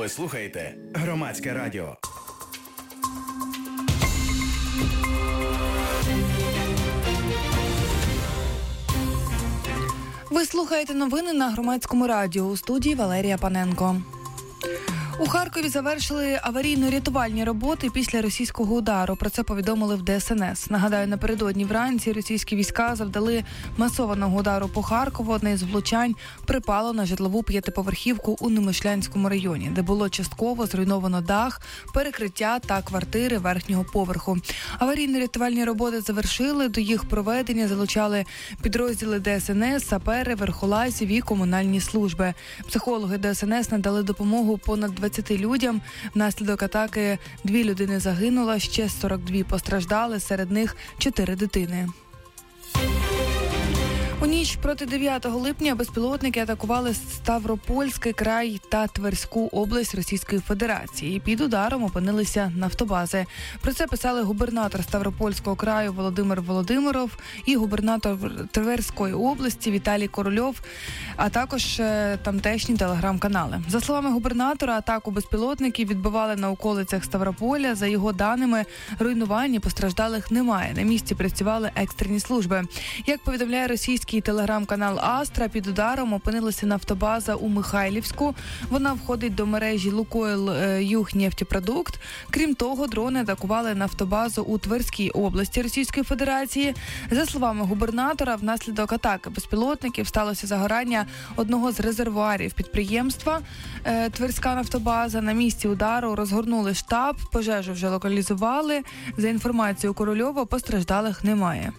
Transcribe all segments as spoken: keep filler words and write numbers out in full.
Ви слухаєте Громадське радіо. Ви слухаєте новини на Громадському радіо. У студії Валерія Паненко. У Харкові завершили аварійно-рятувальні роботи після російського удару. Про це повідомили в Де Ес Ен Ес. Нагадаю, напередодні вранці російські війська завдали масованого удару по Харкову. Одне з влучань припало на житлову п'ятиповерхівку у Немишлянському районі, де було частково зруйновано дах, перекриття та квартири верхнього поверху. Аварійно-рятувальні роботи завершили. До їх проведення залучали підрозділи Де Ес Ен Ес, сапери, верхолазів і комунальні служби. Психологи Де Ес Ен Ес надали допомогу понад двадцяти людям. Внаслідок атаки дві людини загинуло, ще сорок дві постраждали, серед них чотири дитини. У ніч проти дев'ятого липня безпілотники атакували Ставропольський край та Тверську область Російської Федерації. Під ударом опинилися нафтобази. Про це писали губернатор Ставропольського краю Володимир Володимиров і губернатор Тверської області Віталій Корольов, а також тамтешні телеграм-канали. За словами губернатора, атаку безпілотників відбивали на околицях Ставрополя. За його даними, руйнувань і постраждалих немає. На місці працювали екстрені служби. Як повідомляє російський телеграм-канал Астра, під ударом опинилася нафтобаза у Михайлівську. Вона входить до мережі Лукойл Югнефтепродукт. Крім того, дрони атакували нафтобазу у Тверській області Російської Федерації. За словами губернатора, внаслідок атаки безпілотників сталося загорання одного з резервуарів підприємства Тверська нафтобаза. На місці удару розгорнули штаб, пожежу вже локалізували. За інформацією Корольова, постраждалих немає.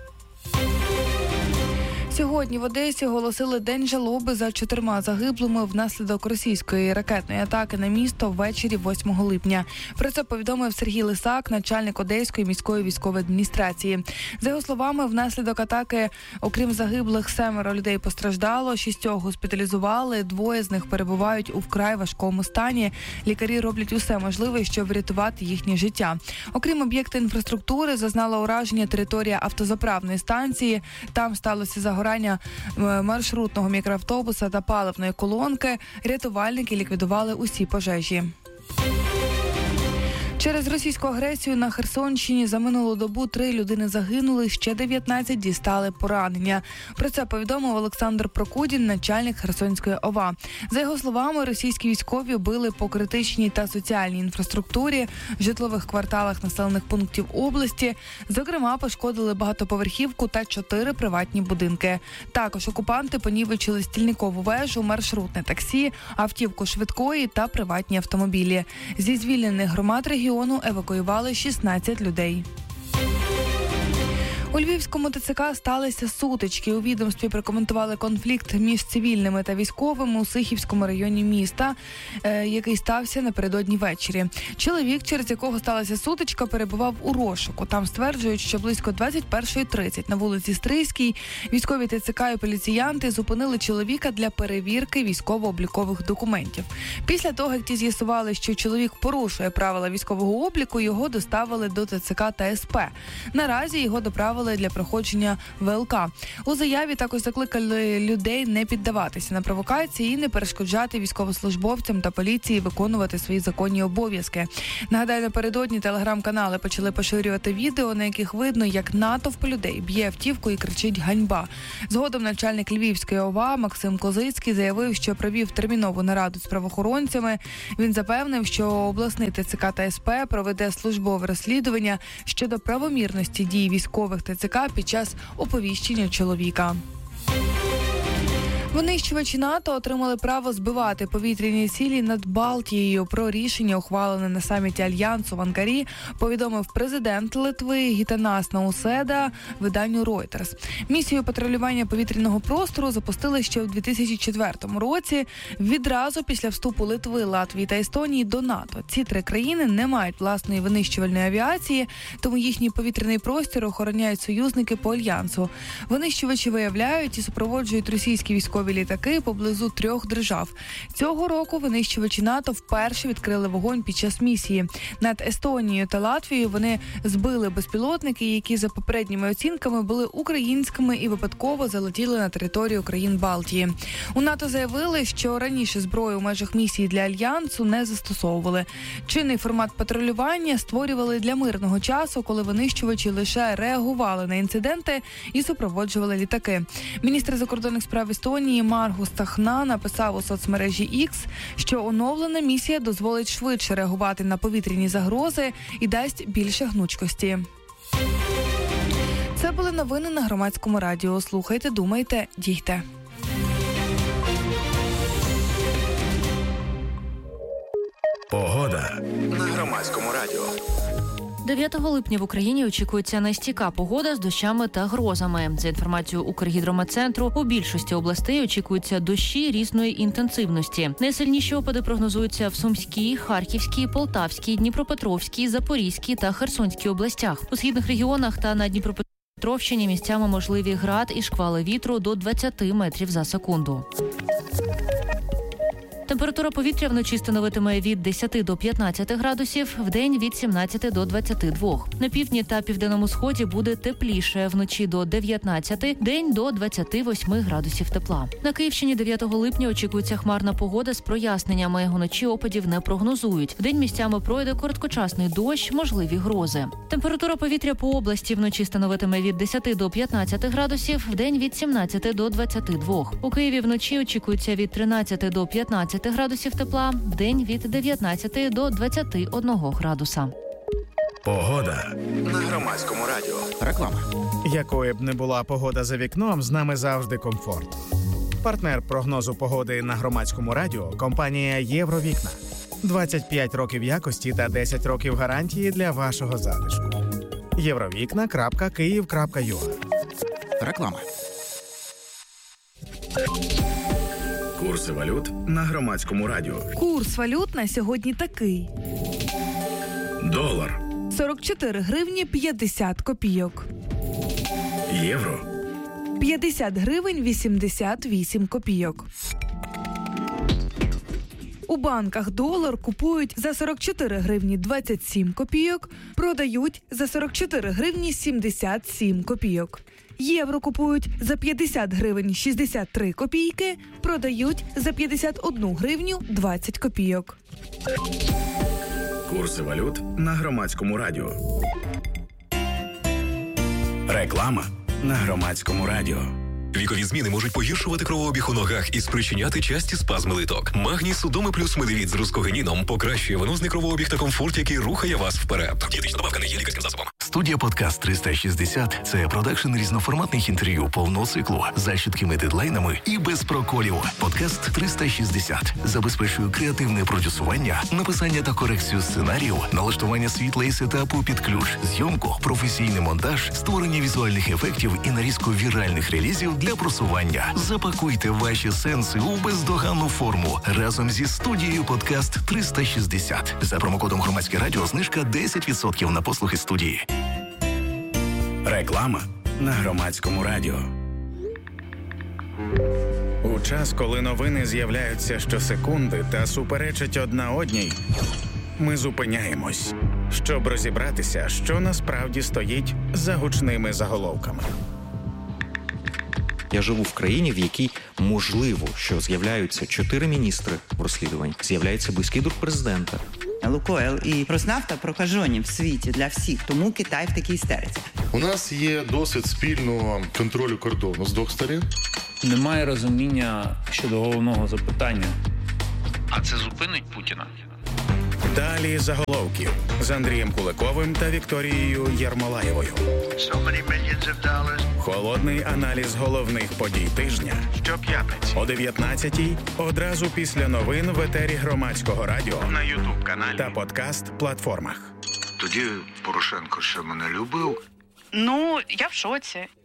Сьогодні в Одесі оголосили день жалоби за чотирма загиблими внаслідок російської ракетної атаки на місто ввечері восьмого липня. Про це повідомив Сергій Лисак, начальник Одеської міської військової адміністрації. За його словами, внаслідок атаки, окрім загиблих, семеро людей постраждало, шістьох госпіталізували, двоє з них перебувають у вкрай важкому стані. Лікарі роблять усе можливе, щоб врятувати їхнє життя. Окрім об'єкта інфраструктури, зазнала ураження територія автозаправної станції. Там сталося загорання маршрутного мікроавтобуса та паливної колонки. Рятувальники ліквідували усі пожежі. Через російську агресію на Херсонщині за минулу добу три людини загинули, ще дев'ятнадцять дістали поранення. Про це повідомив Олександр Прокудін, начальник Херсонської О В А. За його словами, російські військові били по критичній та соціальній інфраструктурі в житлових кварталах населених пунктів області. Зокрема, пошкодили багатоповерхівку та чотири приватні будинки. Також окупанти понівечили стільникову вежу, маршрутне таксі, автівку швидкої та приватні автомобілі. Зі звільнених громад регіону евакуювали шістнадцять людей. У Львівському Те Це Ка сталися сутички. У відомстві прокоментували конфлікт між цивільними та військовими у Сихівському районі міста, е, який стався напередодні ввечері. Чоловік, через якого сталася сутичка, перебував у розшуку. Там стверджують, що близько двадцять перша тридцять на вулиці Стрийській військові Те Це Ка і поліціянти зупинили чоловіка для перевірки військово-облікових документів. Після того, як ті з'ясували, що чоловік порушує правила військового обліку, його доставили до Те Це Ка та Ес Пе. Наразі його доправили для проходження Ве Ел Ка. У заяві також закликали людей не піддаватися на провокації і не перешкоджати військовослужбовцям та поліції виконувати свої законні обов'язки. Нагадаю, напередодні телеграм-канали почали поширювати відео, на яких видно, як натовп людей б'є автівку і кричить «Ганьба». Згодом начальник Львівської О В А Максим Козицький заявив, що провів термінову нараду з правоохоронцями. Він запевнив, що обласний Те Це Ка та Ес Пе проведе службове розслідування щодо правомірності дій військових Те Це Ка під час оповіщення чоловіка. Винищувачі НАТО отримали право збивати повітряні цілі над Балтією. Про рішення, ухвалене на саміті Альянсу в Анкарі, повідомив президент Литви Гітанас Науседа виданню Reuters. Місію патрулювання повітряного простору запустили ще в дві тисячі четвертому році, відразу після вступу Литви, Латвії та Естонії до НАТО. Ці три країни не мають власної винищувальної авіації, тому їхній повітряний простір охороняють союзники по Альянсу. Винищувачі виявляють і супроводжують російські військові військові літаки поблизу трьох держав. Цього року винищувачі НАТО вперше відкрили вогонь під час місії. Над Естонією та Латвією вони збили безпілотники, які за попередніми оцінками були українськими і випадково залетіли на територію країн Балтії. У НАТО заявили, що раніше зброю у межах місії для Альянсу не застосовували. Чинний формат патрулювання створювали для мирного часу, коли винищувачі лише реагували на інциденти і супроводжували літаки. Міністр закордонних справ Естонії Маргус Цахна написав у соцмережі X, що оновлена місія дозволить швидше реагувати на повітряні загрози і дасть більше гнучкості. Це були новини на Громадському радіо. Слухайте, думайте, дійте. Погода на Громадському радіо. дев'ятого липня в Україні очікується нестійка погода з дощами та грозами. За інформацією Укргідрометцентру, у більшості областей очікуються дощі різної інтенсивності. Найсильніші опади прогнозуються в Сумській, Харківській, Полтавській, Дніпропетровській, Запорізькій та Херсонській областях. У східних регіонах та на Дніпропетровщині місцями можливі град і шквали вітру до двадцяти метрів за секунду. Температура повітря вночі становитиме від десяти до п'ятнадцяти градусів, вдень від сімнадцяти до двадцяти двох. На півдні та південному сході буде тепліше, вночі до дев'ятнадцяти, день до двадцяти восьми градусів тепла. На Київщині дев'ятого липня очікується хмарна погода з проясненнями. Уночі опадів не прогнозують. Вдень місцями пройде короткочасний дощ, можливі грози. Температура повітря по області вночі становитиме від десяти до п'ятнадцяти градусів, вдень від сімнадцяти до двадцяти двох. У Києві вночі очікується від тринадцяти до п'ятнадцяти градусів тепла, вдень від дев'ятнадцяти до двадцяти одного градуса. Погода на Громадському радіо. Реклама. Якою б не була погода за вікном, з нами завжди комфорт. Партнер прогнозу погоди на Громадському радіо – компанія «Євровікна». двадцять п'ять років якості та десять років гарантії для вашого затишку. євровікна крапка київ крапка ю а. Реклама. Курси валют на Громадському радіо. Курс валют на сьогодні такий. Долар. сорок чотири гривні п'ятдесят копійок. Євро. п'ятдесят гривень вісімдесят вісім копійок. У банках долар купують за сорок чотири гривні двадцять сім копійок, продають за сорок чотири гривні сімдесят сім копійок. Євро купують за п'ятдесят гривень шістдесят три копійки, продають за п'ятдесят одну гривню двадцять копійок. Курси валют на Громадському радіо. Реклама на Громадському радіо. Вікові зміни можуть погіршувати кровообіг у ногах і спричиняти часті спазми литок. Магній Судоми плюс Медевіт з рускогеніном покращує венозний кровообіг та комфорт, який рухає вас вперед. Дієтична добавка не є лікарським засобом. Студія «Подкаст триста шістдесят» – це продакшн різноформатних інтерв'ю повного циклу за чіткими дедлайнами і без проколів. «Подкаст триста шістдесят» забезпечує креативне продюсування, написання та корекцію сценарію, налаштування світла і сетапу під ключ, зйомку, професійний монтаж, створення візуальних ефектів і нарізку віральних релізів для просування. Запакуйте ваші сенси у бездоганну форму разом зі студією «Подкаст триста шістдесят». За промокодом «Громадське радіо» знижка десять відсотків на послуги студії. Реклама на Громадському радіо. У час, коли новини з'являються щосекунди та суперечать одна одній, ми зупиняємось, щоб розібратися, що насправді стоїть за гучними заголовками. Я живу в країні, в якій можливо, що з'являються чотири міністри в розслідуванні, з'являється близький друг президента. Лукойл і Роснафта прокажені в світі для всіх, тому Китай в такій істериці. У нас є досвід спільного контролю кордону з двох сторін. Немає розуміння щодо головного запитання. А це зупинить Путіна? Далі заголовків з Андрієм Куликовим та Вікторією Єрмолаєвою. Холодний аналіз головних подій тижня. Щоп'ятниці о дев'ятнадцятій, одразу після новин в етері Громадського радіо, на ютуб-каналі та подкаст-платформах. Тоді Порошенко ще мене любив. Ну, я в шоці.